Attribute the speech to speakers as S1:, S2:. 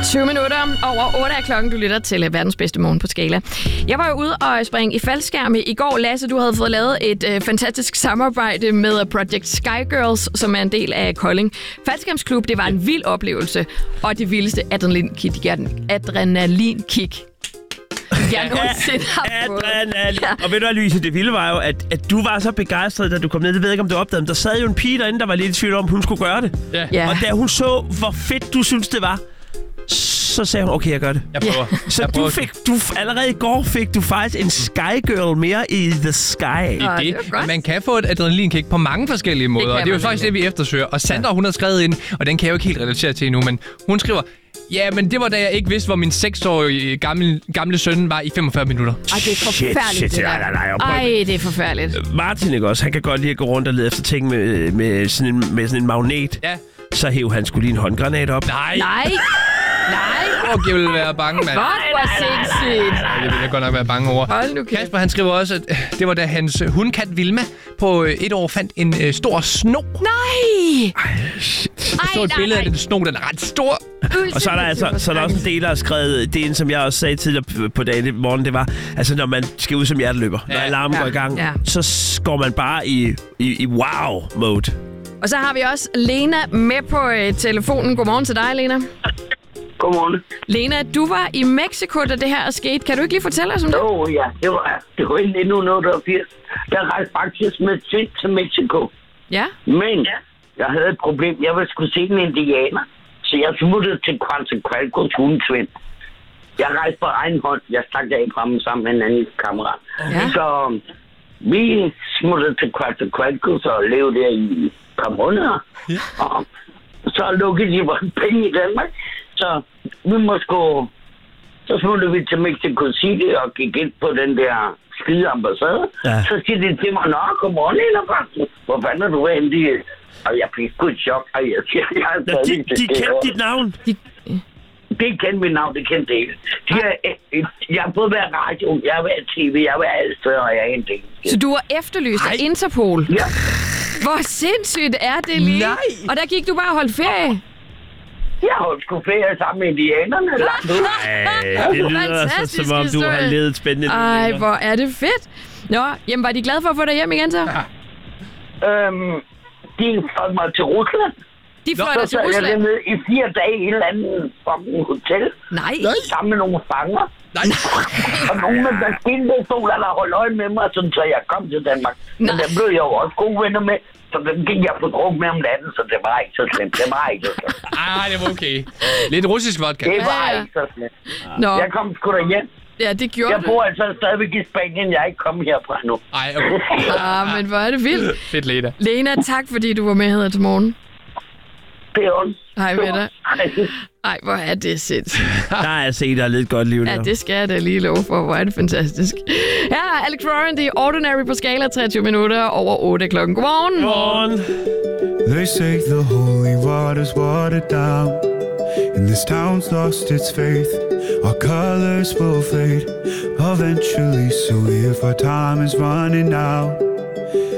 S1: 20 minutter over 8 af klokken. Du lytter til verdens bedste morgen på Skala. Jeg var jo ude og springe i faldskærme i går. Lasse, du havde fået lavet et fantastisk samarbejde med Project Sky Girls, som er en del af Kolding Faldskærmsklub. Det var en vild oplevelse, og det vildeste adrenalinkick, jeg nogensinde har fået.
S2: Ja. Og ved du hvad, Louise, det vilde var jo, at du var så begejstret, da du kom ned. Det ved jeg ikke, om du opdagede, men der sad jo en pige derinde, der var lidt i tvivl om, hun skulle gøre det.
S1: Ja.
S2: Og da hun så, hvor fedt du synes det var, så sagde hun, okay, jeg gør det.
S3: Jeg prøver.
S2: Så allerede i går fik du faktisk en Sky Girl mere i the sky.
S3: Man kan få et adrenalinkick på mange forskellige måder, og det er jo faktisk det, vi eftersøger. Og Sandra, hun har skrevet ind, og den kan jeg jo ikke helt relatere til endnu, men hun skriver, ja, men det var da jeg ikke vidste, hvor min 6-årige gamle søn var i 45 minutter.
S1: Ej, det er forfærdeligt, det der. Ej, det er forfærdeligt.
S2: Martin, ikke også? Han kan godt lide at gå rundt og lede efter ting med sådan en magnet.
S3: Ja.
S2: Så hæv han skulle lige en håndgranat op.
S3: Nej. Jeg ville være bange, mand.
S1: Hvor sindssygt.
S3: Det ville jeg godt nok være bange over.
S1: Hold nu kæft.
S3: Kasper, han skriver også, at det var da hans hundkat Vilma på 1 år fandt en stor sno.
S1: Nej!
S3: Jeg så et billede af den sno, den er ret stor.
S2: Og så er der også en del, der har skrevet det, som jeg også sagde tidligere på dagen i morgen, det var, altså når man skal ud som hjerteløber, når alarmen går i gang, så går man bare i wow-mode.
S1: Og så har vi også Lena med på telefonen. Godmorgen til dig, Lena.
S4: Godmorgen.
S1: Lena, du var i Mexico, da det her skete. Kan du ikke lige fortælle os om det?
S4: Ja, det var i 1988. Jeg rejste faktisk med Svend til Mexico.
S1: Ja.
S4: Men jeg havde et problem. Jeg ville skulle se en indianer. Så jeg smuttede til Quetzalcoatlus hundesvend. Jeg rejste på egen hånd. Jeg stak af fra dem sammen med en anden kammerat.
S1: Ja.
S4: Så vi smuttede til Quetzalcoatlus og levede der i et par måneder. Ja. Og så lukkede de vores penge i Danmark. Så vi måtte gå. Så smuttede vi til Mexico City og gik ind på den der skide ambassade. Ja. Så siger de til mig, nå, godmorgen, Lena Fransen. Hvor fanden er du hen? Og jeg fik sgu et chok, og jeg siger,
S2: de kendte dit navn?
S4: Det kendte mit navn, det kendte det. Jeg har både været radio, jeg har været tv, jeg har været alle steder, og jeg er en del.
S1: Så du var efterlyst af Interpol?
S4: Ja.
S1: Hvor sindssygt er det lige?
S3: Nej.
S1: Og der gik du bare og holdt ferie?
S4: Jeg holdt sgu ferie sammen med indianerne.
S2: Det lyder altså, som om du har levet spændende.
S1: Ej, hvor er det fedt. Nå, jamen var de glade for at få dig hjem igen så?
S4: De fløj mig til Rusland.
S1: De fløj dig til Rusland?
S4: Så jeg nede i 4 dage i et eller andet fucking hotel.
S1: Nej.
S4: Sammen med nogle fanger.
S3: Nej.
S4: Og nogle af der skildestol, der holdt øje med mig, så jeg kom til Danmark. Men der blev jeg jo også gode venner med. Så den gik jeg på druk med om natten, så det var ikke så slemt. Det
S3: var okay. Lidt russisk vodka.
S4: Det var ikke så slemt.
S1: Nå.
S4: Jeg kom sgu da hjem.
S1: Ja, det gjorde
S4: jeg bor altså stadigvæk i Spanien. Jeg er ikke kommet herfra nu.
S3: Ej, okay.
S1: Men hvor er det vildt.
S3: Fedt, Lena.
S1: Lena, tak fordi du var med her til morgen.
S4: Det er ondt.
S1: Hej med dig. Ej, hvor er det sindssygt.
S2: Der er set, der er lidt godt liv.
S1: Ja, det skal jeg da lige love for. Hvor er det fantastisk. Her er Alex Warren, det er Ordinary på Skala, 23 minutter over 8 klokken. Godmorgen.
S2: Godmorgen.
S5: They say the holy water's watered down, and this town's lost its faith. Our colors will fade eventually, so if our time is running out,